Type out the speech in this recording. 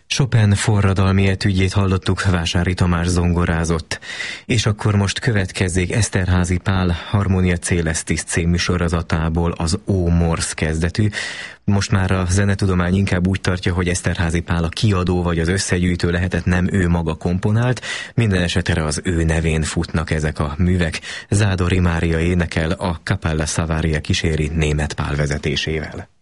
Chopin forradalmi etüdjét hallottuk, Vásári Tamás zongorázott. És akkor most következzék Eszterházy Pál Harmonia Coelestis című sorozatából az Ó Morsz kezdetű. Most már a zenetudomány inkább úgy tartja, hogy Eszterházy Pál a kiadó vagy az összegyűjtő lehetett, nem ő maga komponált. Minden esetre az ő nevén futnak ezek a művek. Zádori Mária énekel, a Cappella Savaria kíséri Németh Pál vezetésével.